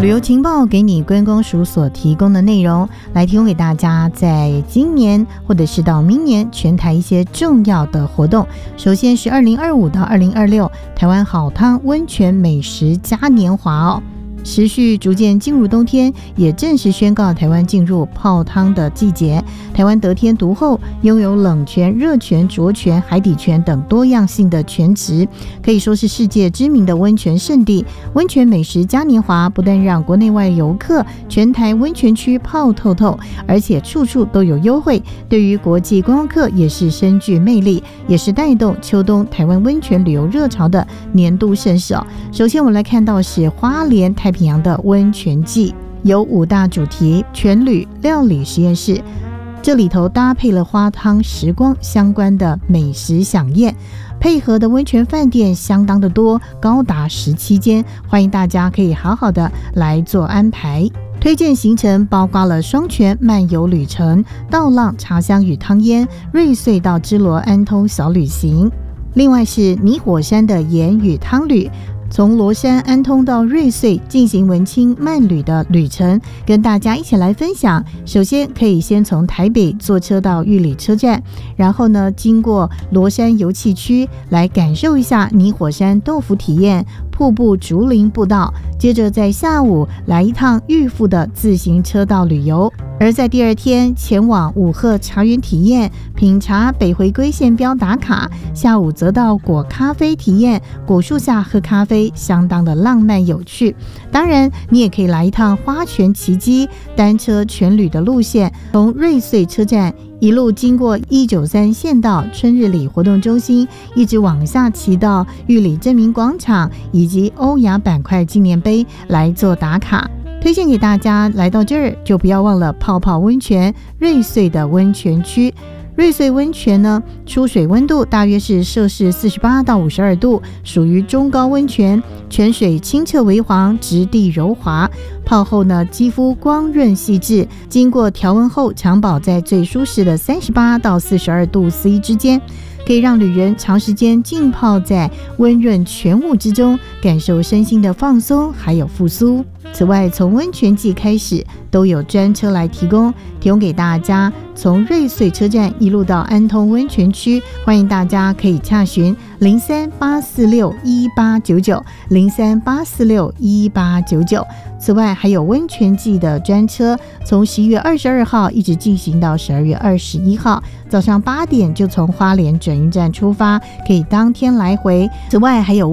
旅游情报给你观光署所提供的内容，来提供给大家在今年或者是到明年全台一些重要的活动。首先是2025到2026台湾好汤温泉美食嘉年华哦。持续逐渐进入冬天，也正式宣告台湾进入泡汤的季节。台湾得天独厚，拥有冷泉、热泉、浊泉、海底泉等多样性的泉池，可以说是世界知名的温泉胜地。温泉美食嘉年华不但让国内外游客全台温泉区泡透透，而且处处都有优惠，对于国际观光客也是深具魅力，也是带动秋冬台湾温泉旅游热潮的年度盛事哦。首先我们来看到是花莲太平洋的温泉季，有5大主题全旅料理实验室，这里头搭配了花汤时光相关的美食飨宴，配合的温泉饭店相当的多，高达17间，欢迎大家可以好好的来做安排。推荐行程包括了双泉漫游旅程、稻浪茶香与汤烟、瑞穗到芝罗安通小旅行，另外是泥火山的盐与汤旅，从罗山安通到瑞穗进行文青慢旅的旅程，跟大家一起来分享。首先可以先从台北坐车到玉里车站，然后呢经过罗山游憩区来感受一下泥火山豆腐体验、瀑布竹林步道，接着在下午来一趟玉富的自行车道旅游，而在第2天前往五鹤茶园体验品茶北回归线标打卡，下午则到果咖啡体验果树下喝咖啡，相当的浪漫有趣。当然你也可以来一趟花泉奇迹单车全旅的路线，从瑞穗车站一路经过193县道春日里活动中心，一直往下骑到玉里镇民广场以及欧亚板块纪念碑来做打卡。推荐给大家来到这儿就不要忘了泡泡温泉，瑞穗的温泉区。瑞穗温泉呢，出水温度大约是摄氏48到52度，属于中高温泉，泉水清澈微黄，质地柔滑，泡后呢肌肤光润细致，经过调温后常保在最舒适的38到42度 C 之间，可以让旅人长时间浸泡在温润泉雾之中，感受身心的放松还有复苏。此外，从温泉季开始都有专车来提供给大家，从瑞穗车站一路到安通温泉区，欢迎大家可以洽询03-846-1899 03-846-1899。此外还有温泉季的专车，从11月22号一直进行到12月21号，早上8点就从花莲转运站出发，可以当天来回。此外还有